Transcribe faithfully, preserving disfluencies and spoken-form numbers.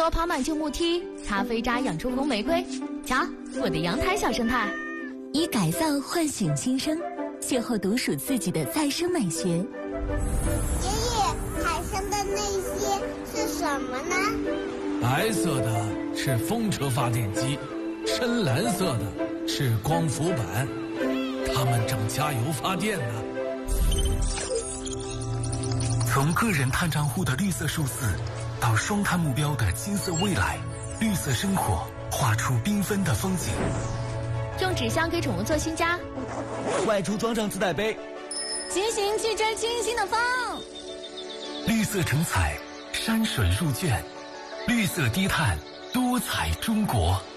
道爬满旧木梯，擦飞渣养出红玫瑰。瞧，我的阳台小生态。 以改造唤醒新生，邂逅独属自己的再生美学。 爷爷，海上的那些是什么呢？ 白色的是风车发电机，深蓝色的是光伏板，它们正加油发电呢。 从个人碳账户的绿色数字，到双碳目标的金色未来，绿色生活画出缤纷的风景。 用纸箱给宠物做新家， 外出装上自带杯， 骑行去追清新的风。 绿色成彩，山水入卷，绿色低碳，多彩中国。